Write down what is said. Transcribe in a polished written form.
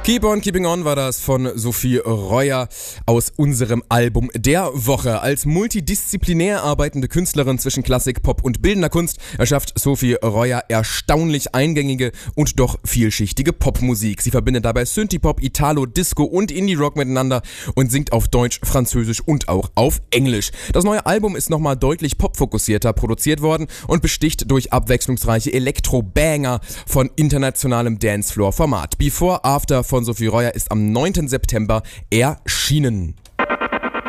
Keep on Keeping On war das von Sophie Reuer aus unserem Album der Woche. Als multidisziplinär arbeitende Künstlerin zwischen Klassik, Pop und bildender Kunst erschafft Sophie Reuer erstaunlich eingängige und doch vielschichtige Popmusik. Sie verbindet dabei Synthie-Pop, Italo, Disco und Indie-Rock miteinander und singt auf Deutsch, Französisch und auch auf Englisch. Das neue Album ist nochmal deutlich popfokussierter produziert worden und besticht durch abwechslungsreiche Elektro-Banger von internationalem Dancefloor-Format. Before After von Sophie Reuer ist am 9. September erschienen.